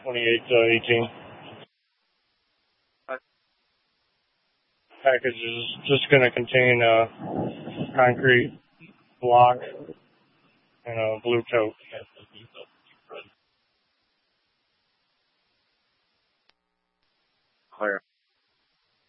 2818. Package is just going to contain a concrete block and a blue tote.